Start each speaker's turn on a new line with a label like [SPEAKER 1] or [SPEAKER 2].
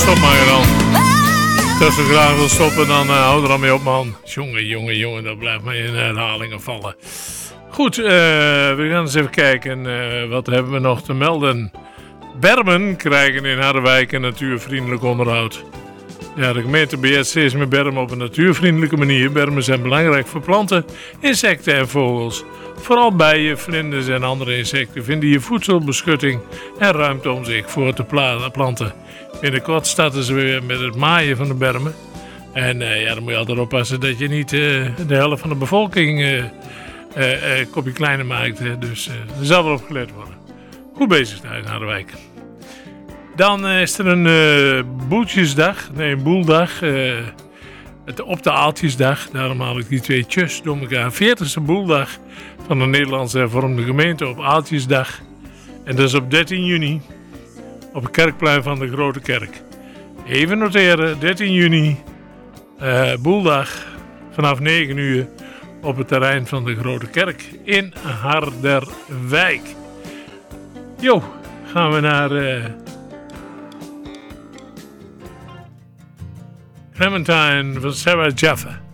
[SPEAKER 1] Stop maar dan. Als je graag wil stoppen, dan hou er dan mee op, man. Jongen, dat blijft maar in herhalingen vallen. Goed, we gaan eens even kijken. Wat hebben we nog te melden? Bermen krijgen in Harderwijk een natuurvriendelijk onderhoud. Ja, de gemeente beheert steeds meer bermen op een natuurvriendelijke manier. Bermen zijn belangrijk voor planten, insecten en vogels. Vooral bijen, vlinders en andere insecten vinden hier voedsel, beschutting en ruimte om zich voor te planten. Binnenkort starten ze weer met het maaien van de bermen. En dan moet je altijd oppassen dat je niet de helft van de bevolking een kopje kleiner maakt. Dus er zal wel op gelet worden. Goed bezig daar in Harderwijk. Dan is er een boeltjesdag. Nee, een boeldag. Op de Aaltjesdag. Daarom haal ik die twee tjus door elkaar. 40ste boeldag van de Nederlandse hervormde gemeente op Aaltjesdag. En dat is op 13 juni. Op het kerkplein van de Grote Kerk. Even noteren, 13 juni. Boeldag vanaf 9 uur op het terrein van de Grote Kerk in Harderwijk. Jo, gaan we naar Clementine van Sarah Jaffa.